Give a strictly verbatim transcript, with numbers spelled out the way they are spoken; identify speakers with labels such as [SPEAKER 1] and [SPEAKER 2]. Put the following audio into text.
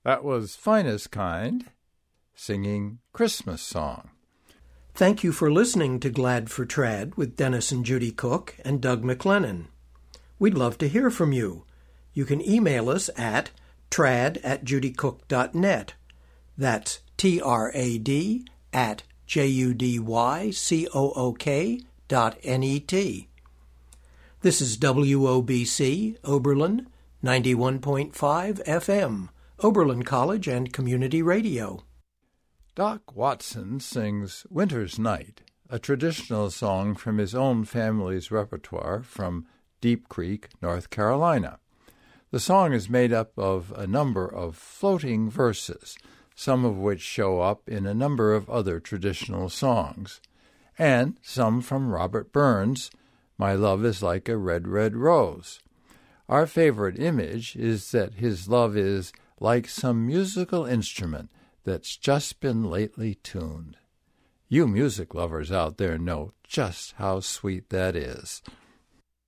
[SPEAKER 1] That was Finest Kind singing Christmas Song.
[SPEAKER 2] Thank you for listening to Glad for Trad with Dennis and Judy Cook and Doug McLennan. We'd love to hear from you. You can email us at trad at judycook dot net. That's T R A D at J U D Y C O O K dot N E T. This is W O B C, Oberlin, ninety-one point five F M, Oberlin College and Community Radio.
[SPEAKER 1] Doc Watson sings Winter's Night, a traditional song from his own family's repertoire from Deep Creek, North Carolina. The song is made up of a number of floating verses, some of which show up in a number of other traditional songs, and some from Robert Burns, My Love is Like a Red, Red Rose. Our favorite image is that his love is like some musical instrument that's just been lately tuned. You music lovers out there know just how sweet that is.